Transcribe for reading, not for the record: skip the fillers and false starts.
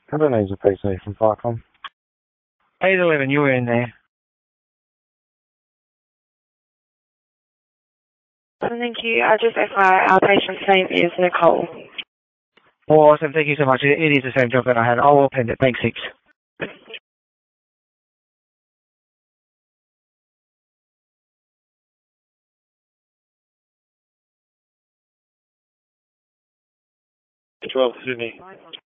Hello, Laser PC from Viacom. 811, you were in there. Thank you. Just FYI, our patient's name is Nicole. Awesome, thank you so much. It is the same job that I had. I'll append it. Thanks, Six. Control Sydney.